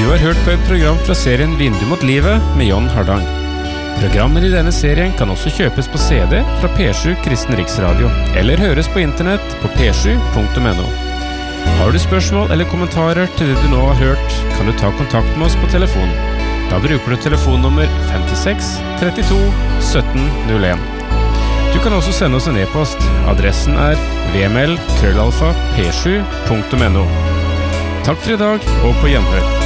har hørt på et program fra serien Vindu mot livet med John Hardang. Programmer i denne serien kan også kjøpes på CD fra P7 Kristen Riksradio, eller høres på internett på p7.no. Har du spørsmål eller kommentarer til det du nå har hørt, kan du ta kontakt med oss på telefon. Da bruker du telefonnummer 56 32 17 01. Du kan også sende oss en e-post. Adressen vml@p7.no. Takk for i dag, og på gjenhør.